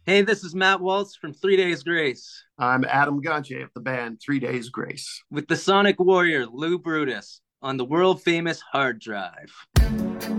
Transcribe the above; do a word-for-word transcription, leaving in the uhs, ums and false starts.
Hey, this is Matt Waltz from Three Days Grace I'm Adam Gonche of the band Three Days Grace. with the Sonic Warrior Lou Brutus on the world famous hard drive.